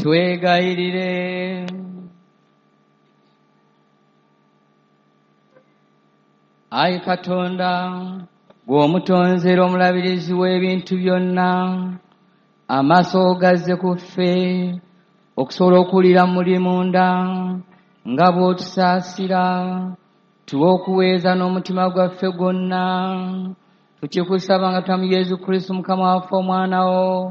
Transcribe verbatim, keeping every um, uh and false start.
twegayirire. Ayi Katonda, gwe omutonzi era omulabirizi w'ebintu byonna, amaaso gazze ku ffe okusobola okuwulira muli munda nga bw'otusaasira, tuwe okuweeza n'omutima gwaffe gwonna, tukikusaba nga tutamu Yesu Kristo Mukama waffe omwana wo,